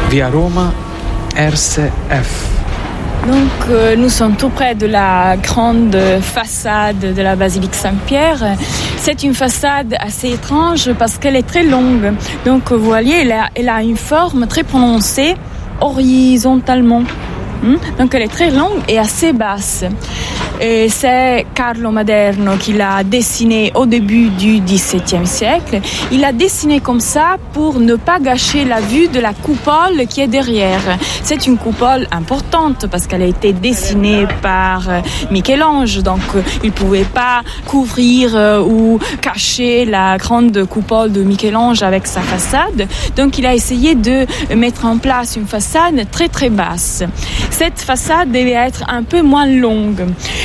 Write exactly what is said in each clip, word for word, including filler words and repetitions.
Via Roma, R C F. Donc euh, nous sommes tout près de la grande façade de la basilique Saint-Pierre. C'est une façade assez étrange parce qu'elle est très longue. Donc vous voyez, elle a, elle a une forme très prononcée horizontalement. Donc elle est très longue et assez basse. Et c'est Carlo Maderno qui l'a dessinée au début du dix-septième siècle. Il l'a dessinée comme ça pour ne pas gâcher la vue de la coupole qui est derrière. C'est une coupole importante parce qu'elle a été dessinée par Michel-Ange. Donc il ne pouvait pas couvrir ou cacher la grande coupole de Michel-Ange avec sa façade. Donc il a essayé de mettre en place une façade très très basse. Cette façade devait être un peu moins longue.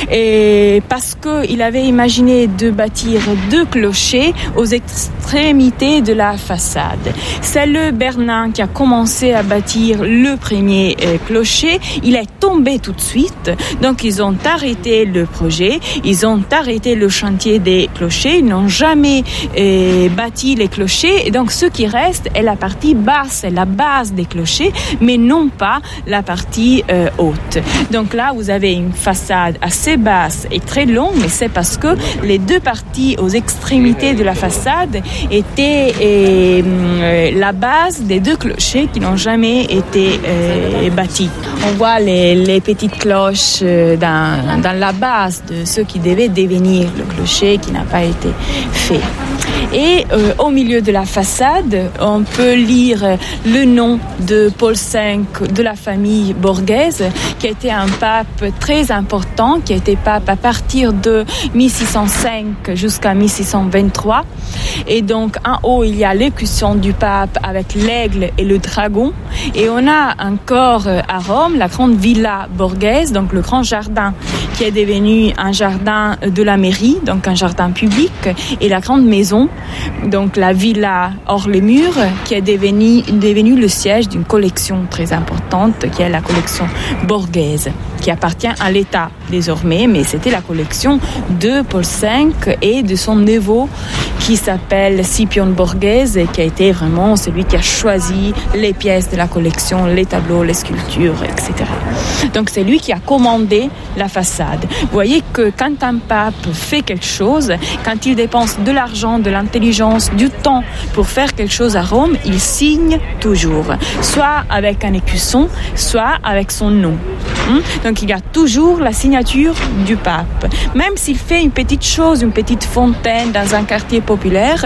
Et parce qu'il avait imaginé de bâtir deux clochers aux extrémités de la façade. C'est le Bernin qui a commencé à bâtir le premier clocher. Il est tombé tout de suite, donc ils ont arrêté le projet, ils ont arrêté le chantier des clochers, ils n'ont jamais euh, bâti les clochers, et donc ce qui reste est la partie basse, c'est la base des clochers, mais non pas la partie euh, haute. Donc là, vous avez une façade assez basse et très longue, mais c'est parce que les deux parties aux extrémités de la façade étaient euh, la base des deux clochers qui n'ont jamais été euh, bâtis. On voit les, les petites cloches euh, dans, dans la base de ce qui devait devenir le clocher qui n'a pas été fait. Et euh, au milieu de la façade, on peut lire le nom de Paul cinq de la famille Borghese, qui a été un pape très important, qui a été pape à partir de mille six cent cinq jusqu'à mille six cent vingt-trois. Et donc en haut, il y a l'écusson du pape avec l'aigle et le dragon. Et on a encore à Rome la grande villa Borghese, donc le grand jardin qui est devenu un jardin de la mairie, donc un jardin public, et la grande maison, donc la villa hors les murs, qui est devenue, devenue le siège d'une collection très importante, qui est la collection Borghese, qui appartient à l'État désormais, mais c'était la collection de Paul cinq et de son neveu qui s'appelle Scipione Borghese, et qui a été vraiment celui qui a choisi les pièces de la collection, les tableaux, les sculptures, et cetera. Donc c'est lui qui a commandé la façade. Vous voyez que quand un pape fait quelque chose, quand il dépense de l'argent, de l'intelligence, du temps pour faire quelque chose à Rome, il signe toujours, soit avec un écusson, soit avec son nom. Donc il y a toujours la signature du pape. Même s'il fait une petite chose, une petite fontaine dans un quartier populaire,